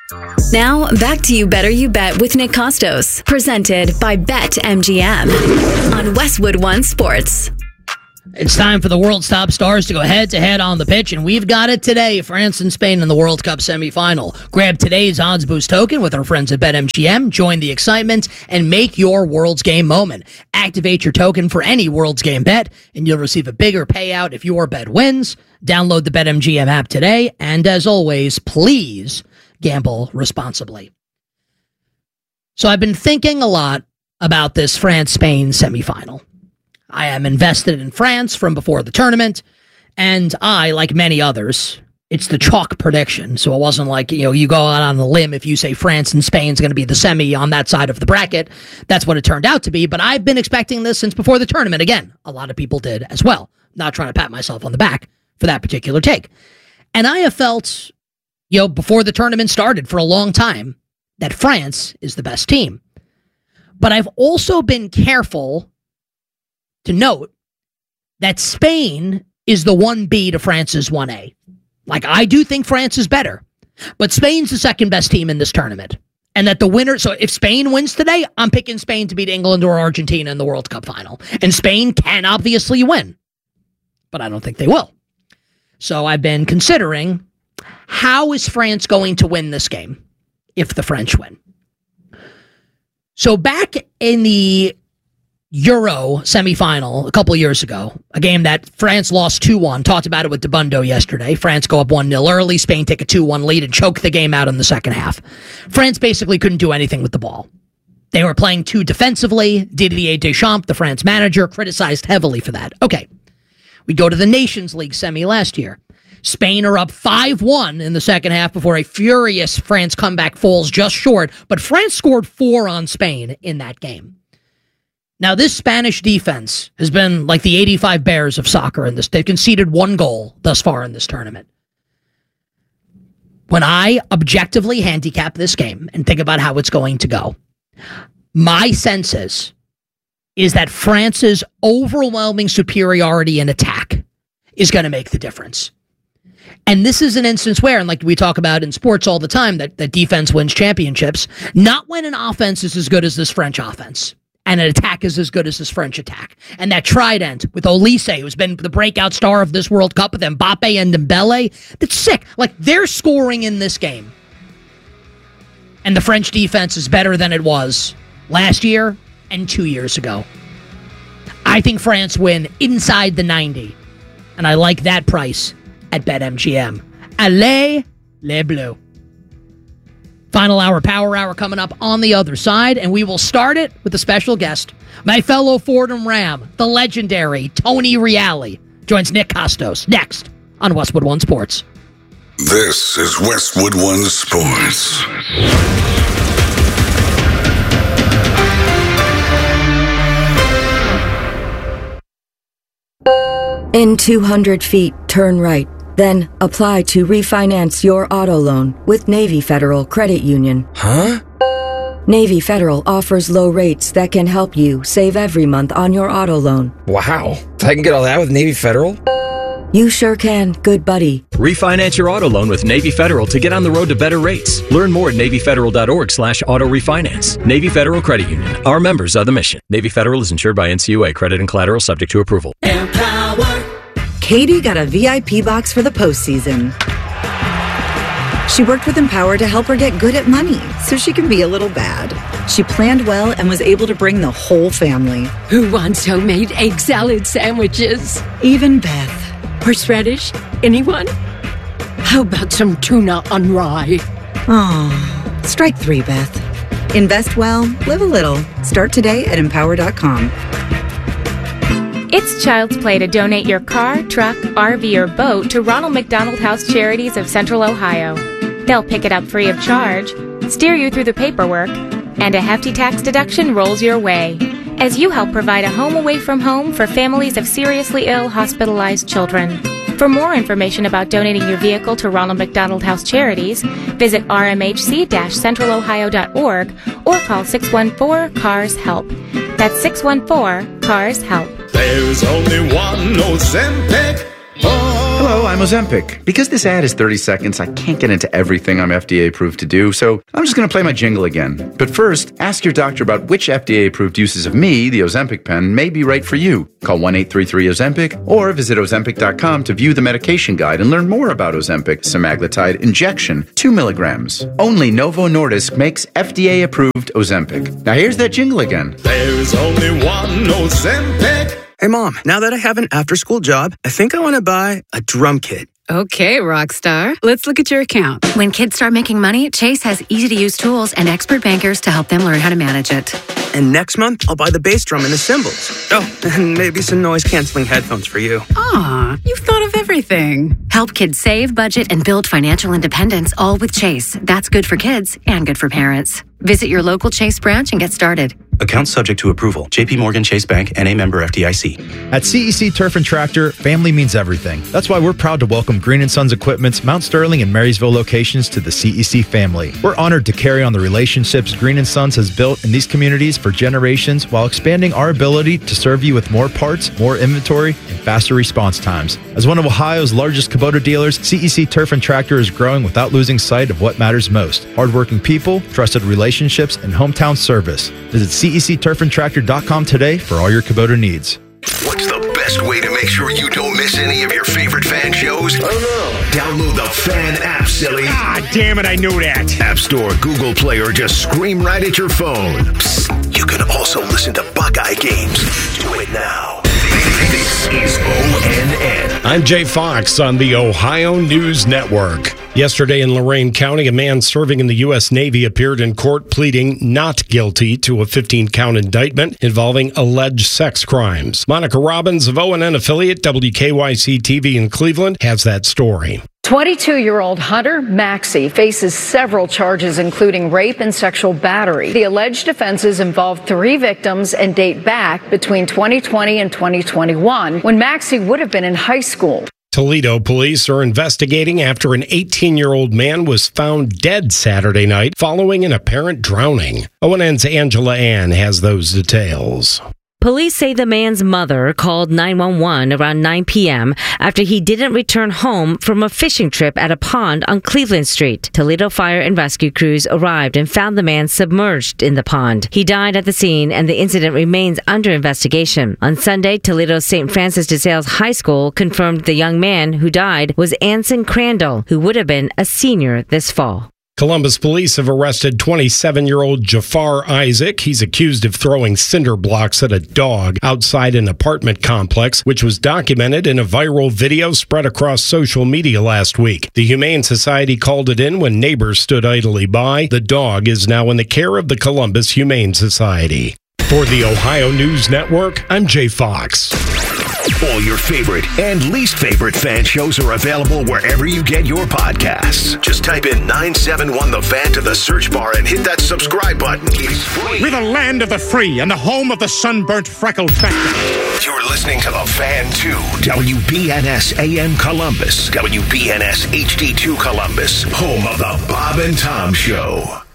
Now, back to You Better You Bet with Nick Costos, presented by BetMGM on Westwood One Sports. It's time for the world's top stars to go head-to-head on the pitch, and we've got it today. France and Spain in the World Cup semifinal. Grab today's Odds Boost token with our friends at BetMGM. Join the excitement and make your World's Game moment. Activate your token for any World's Game bet, and you'll receive a bigger payout if your bet wins. Download the BetMGM app today, and as always, please gamble responsibly. So I've been thinking a lot about this France-Spain semifinal. I am invested in France from before the tournament, and I, like many others, it's the chalk prediction. So it wasn't like, you go out on a limb if you say France and Spain's going to be the semi on that side of the bracket. That's what it turned out to be, but I've been expecting this since before the tournament. Again, a lot of people did as well. Not trying to pat myself on the back for that particular take. And I have felt, before the tournament started for a long time, that France is the best team. But I've also been careful to note that Spain is the 1B to France's 1A. Like, I do think France is better, but Spain's the second best team in this tournament. And that the winner, so if Spain wins today, I'm picking Spain to beat England or Argentina in the World Cup final. And Spain can obviously win, but I don't think they will. So I've been considering, how is France going to win this game if the French win? So back in the Euro semifinal a couple of years ago, a game that France lost 2-1, talked about it with Debundo yesterday. France go up 1-0 early, Spain take a 2-1 lead and choke the game out in the second half. France basically couldn't do anything with the ball. They were playing too defensively. Didier Deschamps, the France manager, criticized heavily for that. Okay, we go to the Nations League semi last year. Spain are up 5-1 in the second half before a furious France comeback falls just short, but France scored 4 on Spain in that game. Now, this Spanish defense has been like the 85 Bears of soccer in this. They've conceded 1 goal thus far in this tournament. When I objectively handicap this game and think about how it's going to go, my sense is that France's overwhelming superiority in attack is going to make the difference. And this is an instance where, and like we talk about in sports all the time, that defense wins championships, not when an offense is as good as this French offense. And an attack is as good as this French attack. And that trident with Olise, who's been the breakout star of this World Cup with Mbappe and Dembele, that's sick. Like, they're scoring in this game. And the French defense is better than it was last year and 2 years ago. I think France win inside the 90. And I like that price at BetMGM. Allez, les Bleus. Final hour, power hour coming up on the other side, and we will start it with a special guest. My fellow Fordham Ram, the legendary Tony Reale, joins Nick Costos next on Westwood One Sports. This is Westwood One Sports. In 200 feet, turn right. Then apply to refinance your auto loan with Navy Federal Credit Union. Huh? Navy Federal offers low rates that can help you save every month on your auto loan. Wow. I can get all that with Navy Federal? You sure can, good buddy. Refinance your auto loan with Navy Federal to get on the road to better rates. Learn more at NavyFederal.org/auto refinance. Navy Federal Credit Union. Our members are the mission. Navy Federal is insured by NCUA. Credit and collateral subject to approval. Empower. Katie got a VIP box for the postseason. She worked with Empower to help her get good at money so she can be a little bad. She planned well and was able to bring the whole family. Who wants homemade egg salad sandwiches? Even Beth. Horseradish? Anyone? How about some tuna on rye? Oh, strike 3, Beth. Invest well, live a little. Start today at Empower.com. It's child's play to donate your car, truck, RV, or boat to Ronald McDonald House Charities of Central Ohio. They'll pick it up free of charge, steer you through the paperwork, and a hefty tax deduction rolls your way as you help provide a home away from home for families of seriously ill, hospitalized children. For more information about donating your vehicle to Ronald McDonald House Charities, visit rmhc-centralohio.org or call 614-CARS-HELP. That's 614-CARS-HELP. There's only one Ozempic. Come Hello, I'm Ozempic. Because this ad is 30 seconds, I can't get into everything I'm FDA approved to do, so I'm just going to play my jingle again. But first, ask your doctor about which FDA approved uses of me, the Ozempic pen, may be right for you. Call 1-833-OZEMPIC or visit Ozempic.com to view the medication guide and learn more about Ozempic semaglutide injection, 2 milligrams. Only Novo Nordisk makes FDA approved Ozempic. Now here's that jingle again. There's only one Ozempic. Hey, Mom, now that I have an after-school job, I think I want to buy a drum kit. Okay, Rockstar. Let's look at your account. When kids start making money, Chase has easy-to-use tools and expert bankers to help them learn how to manage it. And next month, I'll buy the bass drum and the cymbals. Oh, and maybe some noise-canceling headphones for you. Aw, you've thought of everything. Help kids save, budget, and build financial independence, all with Chase. That's good for kids and good for parents. Visit your local Chase branch and get started. Account subject to approval. J.P. Morgan Chase Bank, N.A. member FDIC. At CEC Turf and Tractor, family means everything. That's why we're proud to welcome Green & Sons Equipment's Mount Sterling and Marysville locations to the CEC family. We're honored to carry on the relationships Green & Sons has built in these communities for generations while expanding our ability to serve you with more parts, more inventory, and faster response times. As one of Ohio's largest Kubota dealers, CEC Turf and Tractor is growing without losing sight of what matters most. Hardworking people, trusted relationships, and hometown service. Visit CECTurfandTractor.com today for all your Kubota needs. What's the best way to make sure you don't miss any of your favorite fan shows? Oh no. Download the Fan app, silly. Ah, damn it, I knew that. App Store, Google Play, or just scream right at your phone. Psst, you can also listen to Buckeye games. Do it now. This is ONN. I'm Jay Fox on the Ohio News Network. Yesterday in Lorain County, a man serving in the U.S. Navy appeared in court pleading not guilty to a 15-count indictment involving alleged sex crimes. Monica Robbins of ONN affiliate WKYC-TV in Cleveland has that story. 22-year-old Hunter Maxey faces several charges, including rape and sexual battery. The alleged offenses involve 3 victims and date back between 2020 and 2021, when Maxey would have been in high school. Toledo police are investigating after an 18-year-old man was found dead Saturday night following an apparent drowning. ONN's Angela Ann has those details. Police say the man's mother called 911 around 9 p.m. after he didn't return home from a fishing trip at a pond on Cleveland Street. Toledo fire and rescue crews arrived and found the man submerged in the pond. He died at the scene, and the incident remains under investigation. On Sunday, Toledo's St. Francis de Sales High School confirmed the young man who died was Anson Crandall, who would have been a senior this fall. Columbus police have arrested 27-year-old Jafar Isaac. He's accused of throwing cinder blocks at a dog outside an apartment complex, which was documented in a viral video spread across social media last week. The Humane Society called it in when neighbors stood idly by. The dog is now in the care of the Columbus Humane Society. For the Ohio News Network, I'm Jay Fox. All your favorite and least favorite fan shows are available wherever you get your podcasts. Just type in 971 The Fan to the search bar and hit that subscribe button. It's free. We're the land of the free and the home of the sunburnt freckled factor. You're listening to The Fan 2, WBNS AM Columbus, WBNS HD2 Columbus, home of the Bob and Tom Show.